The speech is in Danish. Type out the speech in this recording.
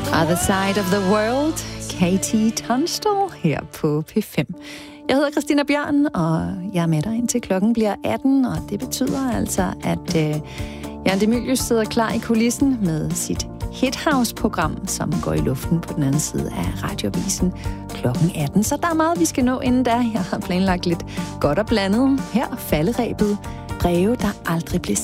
Other Side of the World, KT Tunstall her på P5. Jeg hedder Christina Bjørn, og jeg er med dig indtil klokken bliver 18, og det betyder altså, at Jan Demilius sidder klar i kulissen med sit Hithouse-program, som går i luften på den anden side af Radioavisen klokken 18. Så der er meget, vi skal nå inden da. Jeg har planlagt lidt godt og blandet. Her falderebet, breve, der aldrig blev